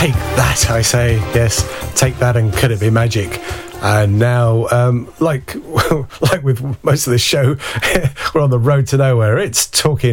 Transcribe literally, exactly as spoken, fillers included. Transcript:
take that, I say. Yes, take that, and could it be magic? And now, um, like like with most of this show, we're on the road to nowhere. It's Talking